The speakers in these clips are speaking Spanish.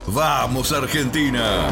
¡Vamos, Argentina!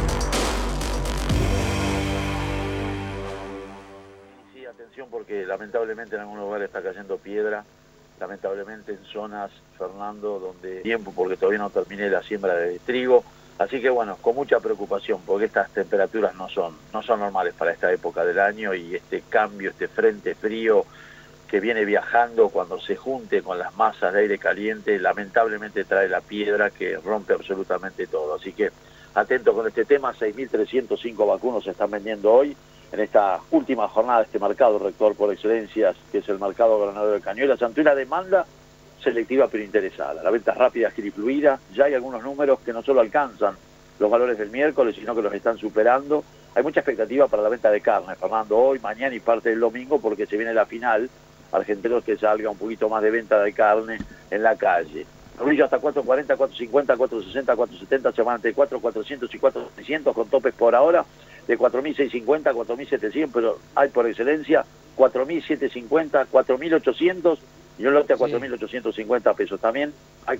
Sí, atención porque lamentablemente en algunos lugares está cayendo piedra, lamentablemente en zonas, Fernando, donde tiempo porque todavía no terminé la siembra de trigo, así que bueno, con mucha preocupación porque estas temperaturas no son normales para esta época del año y este cambio, este frente frío que viene viajando cuando se junte con las masas de aire caliente, lamentablemente trae la piedra que rompe absolutamente todo. Así que atento con este tema, 6.305 vacunos se están vendiendo hoy en esta última jornada de este mercado rector por excelencias, que es el mercado Granadero de Cañuelas, ante una demanda selectiva pero interesada. La venta es rápida, ágil y fluida, ya hay algunos números que no solo alcanzan los valores del miércoles, sino que los están superando. Hay mucha expectativa para la venta de carne, Fernando, hoy, mañana y parte del domingo, porque se viene la final. Argentinos que salga un poquito más de venta de carne en la calle. Novillo hasta 4.40, 4.50, 4.60, 4.70, se van entre 4.400 y 4.600 con topes por ahora de 4.650, 4.700, pero hay por excelencia 4.750, 4.800 y un lote a 4.850 pesos. También hay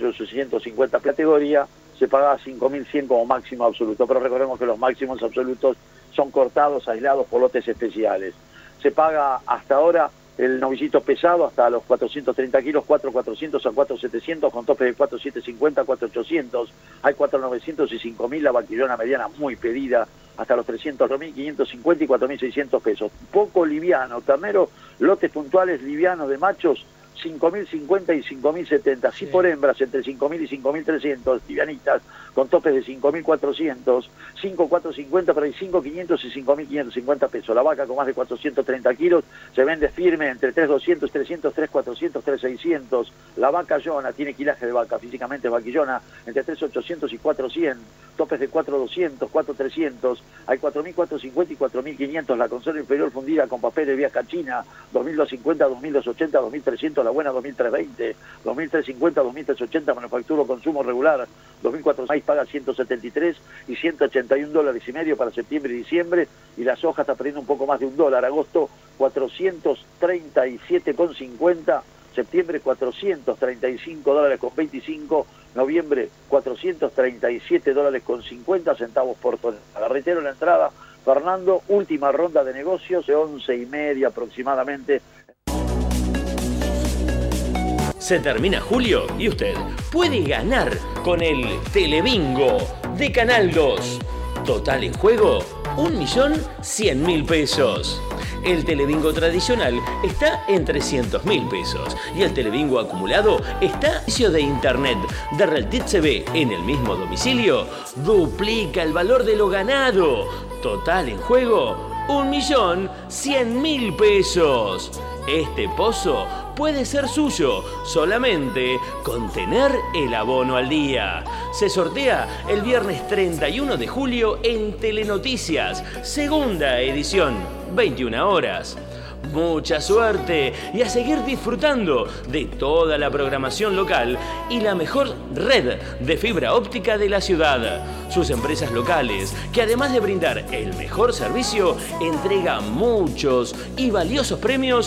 4.850 categoría, se paga 5.100 como máximo absoluto, pero recordemos que los máximos absolutos son cortados, aislados por lotes especiales. Se paga hasta ahora el novillito pesado hasta los 430 kilos, 4.400 a 4.700, con tope de 4.750, 4.800, hay 4.900 y 5.000, la vaquillona mediana muy pedida, hasta los 300, 2.550 y 4.600 pesos. Poco liviano, ternero, lotes puntuales livianos de machos, 5.050 y 5.070, así por hembras entre 5.000 y 5.300, livianitas, con topes de 5.400, 5.450, pero hay 5.500 y 5.550 pesos. La vaca con más de 430 kilos se vende firme entre 3.200, 300, 3.400, 3.600. La vaca yona tiene quilaje de vaca, físicamente es vaquillona, entre 3.800 y 4.100, topes de 4.200, 4.300, hay 4.450 y 4.500. La conserva inferior fundida con papel de vieja china, 2.250, 2.280, 2.300, la buena 2.320, 2.350, 2.380, manufactura consumo regular, 2.400, paga 173 y 181 dólares y medio para septiembre y diciembre, y la soja está perdiendo un poco más de $1, agosto 437,50, septiembre 435 dólares con 25, noviembre 437 dólares con 50 centavos por tonelada. Reitero la entrada, Fernando, última ronda de negocios de 11:30 aproximadamente. Se termina julio y usted puede ganar con el Telebingo de Canal 2. Total en juego, 1.100.000 pesos. El Telebingo tradicional está en 300.000 pesos y el Telebingo acumulado está a precio de internet de Reltit TV en el mismo domicilio. Duplica el valor de lo ganado. Total en juego, 1.100.000 pesos. Este pozo puede ser suyo solamente con tener el abono al día. Se sortea el viernes 31 de julio en Telenoticias, segunda edición, 21 horas. Mucha suerte y a seguir disfrutando de toda la programación local y la mejor red de fibra óptica de la ciudad. Sus empresas locales, que además de brindar el mejor servicio, entregan muchos y valiosos premios.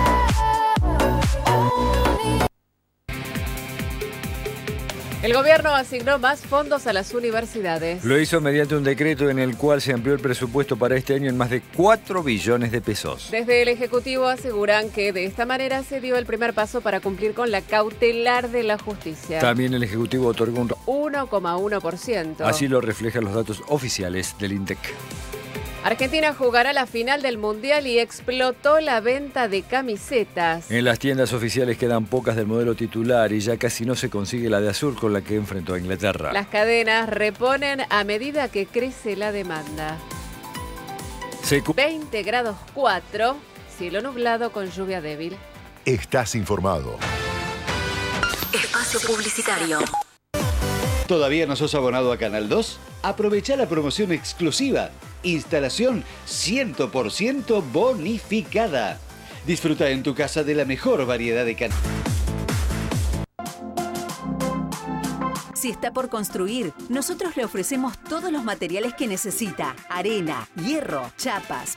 El gobierno asignó más fondos a las universidades. Lo hizo mediante un decreto en el cual se amplió el presupuesto para este año en más de 4 billones de pesos. Desde el Ejecutivo aseguran que de esta manera se dio el primer paso para cumplir con la cautelar de la justicia. También el Ejecutivo otorgó un 1,1%. Así lo reflejan los datos oficiales del INTEC. Argentina jugará la final del Mundial y explotó la venta de camisetas. En las tiendas oficiales quedan pocas del modelo titular y ya casi no se consigue la de azul con la que enfrentó a Inglaterra. Las cadenas reponen a medida que crece la demanda. 20 grados 4, cielo nublado con lluvia débil. Estás informado. Espacio publicitario. ¿Todavía no sos abonado a Canal 2? Aprovecha la promoción exclusiva. Instalación 100% bonificada. Disfruta en tu casa de la mejor variedad de canales. Si está por construir, nosotros le ofrecemos todos los materiales que necesita: arena, hierro, chapas,